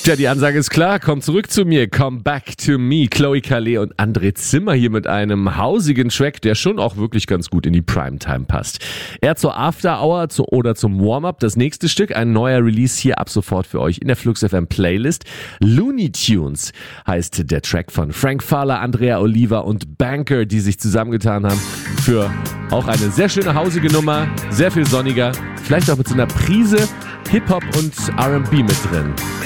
Tja, die Ansage ist klar. Komm zurück zu mir. Come back to me. Chloe Calais und André Zimmer hier mit einem hausigen Track, der schon auch wirklich ganz gut in die Primetime passt. Eher zur After Hour oder zum Warm-Up. Das nächste Stück, ein neuer Release hier ab sofort für euch in der Flux FM Playlist. Looney Tunes heißt der Track von Frank Fahler, Andrea Oliva und Banker, die sich zusammengetan haben für auch eine sehr schöne hausige Nummer. Sehr viel sonniger. Vielleicht auch mit so einer Prise Hip-Hop und R&B mit drin.